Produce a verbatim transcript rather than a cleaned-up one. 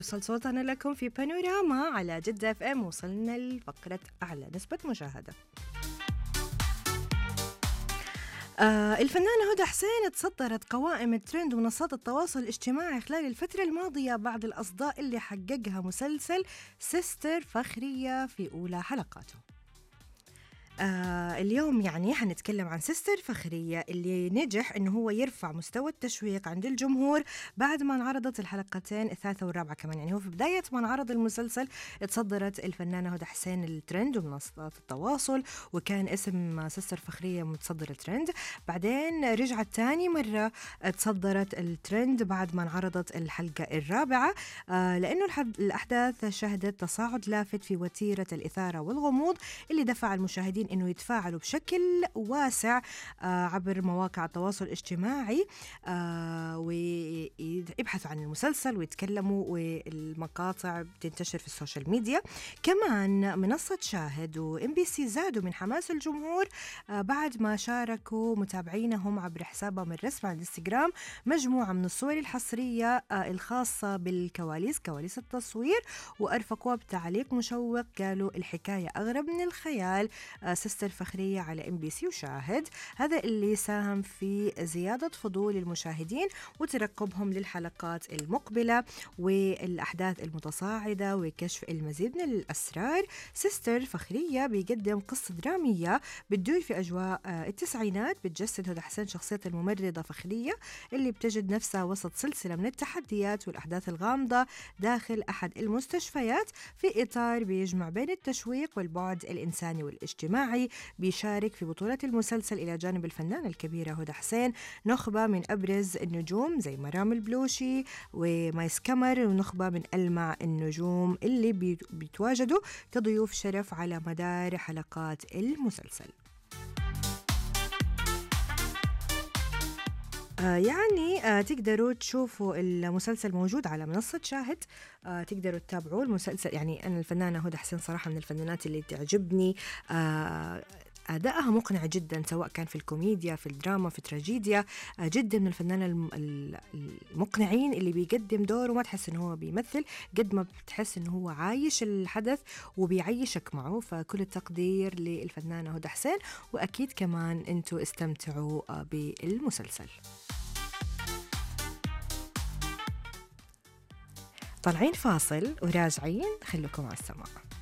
وصل صوتنا لكم في بانوراما على جدة اف ام. وصلنا لفقرة أعلى نسبة مشاهدة. آه الفنانة هدى حسين تصدرت قوائم الترند ومنصات التواصل الاجتماعي خلال الفترة الماضية بعد الأصداء اللي حققها مسلسل سيستر فخرية في أولى حلقاته. آه اليوم يعني حنتكلم عن سيستر فخرية اللي نجح إنه هو يرفع مستوى التشويق عند الجمهور بعد ما انعرضت الحلقتين الثالثة والرابعة كمان. يعني هو في بداية ما انعرض المسلسل تصدرت الفنانة هدى حسين الترند ومنصات التواصل، وكان اسم سيستر فخرية متصدر الترند. بعدين رجعت تاني مرة تصدرت الترند بعد ما انعرضت الحلقة الرابعة، آه لأنه الأحداث شهدت تصاعد لافت في وتيرة الإثارة والغموض اللي دفع المشاهدين إنه يتفاعلوا بشكل واسع آه عبر مواقع التواصل الاجتماعي، آه ويبحثوا عن المسلسل ويتكلموا، والمقاطع بتنتشر في السوشيال ميديا. كمان منصة شاهد وإم بي سي زادوا من حماس الجمهور آه بعد ما شاركوا متابعينهم عبر حسابهم الرسمي على الانستغرام مجموعة من الصور الحصرية آه الخاصة بالكواليس، كواليس التصوير، وأرفقوا بتعليق مشوق قالوا الحكاية أغرب من الخيال. آه سيستر فخرية على إم بي سي وشاهد، هذا اللي ساهم في زيادة فضول المشاهدين وترقبهم للحلقات المقبلة والأحداث المتصاعدة وكشف المزيد من الأسرار. سيستر فخرية بيقدم قصة درامية بتدور في أجواء التسعينات، بتجسد هدى حسين شخصية الممرضة فخرية اللي بتجد نفسها وسط سلسلة من التحديات والأحداث الغامضة داخل أحد المستشفيات في إطار بيجمع بين التشويق والبعد الإنساني والاجتماعي. بيشارك في بطولة المسلسل إلى جانب الفنانة الكبيرة هدى حسين نخبة من أبرز النجوم زي مرام البلوشي ومايس كمر، ونخبة من ألمع النجوم اللي بيتواجدوا كضيوف شرف على مدار حلقات المسلسل. آه يعني آه تقدروا تشوفوا المسلسل موجود على منصة شاهد، آه تقدروا تتابعوا المسلسل. يعني أنا الفنانة هدى حسين صراحة من الفنانات اللي تعجبني، آه أدائها مقنع جدا سواء كان في الكوميديا في الدراما في التراجيديا، آه جدا من الفنانة المقنعين اللي بيقدم دور وما تحس إنه هو بيمثل قد ما بتحس إنه هو عايش الحدث وبيعيشك معه. فكل التقدير للفنانة هدى حسين، وأكيد كمان أنتوا استمتعوا آه بالمسلسل. طالعين فاصل وراجعين، خلوكم على السماء.